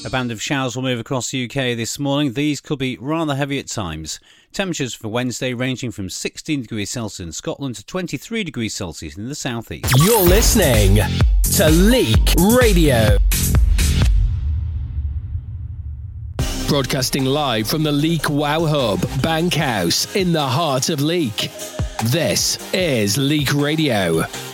A band of showers will move across the UK this morning. These could be rather heavy at times. Temperatures for Wednesday ranging from 16 degrees Celsius in Scotland to 23 degrees Celsius in the southeast. You're listening to Leak Radio. Broadcasting live from the Leak Wow Hub, Bankhouse, in the heart of Leak. This is Leak Radio.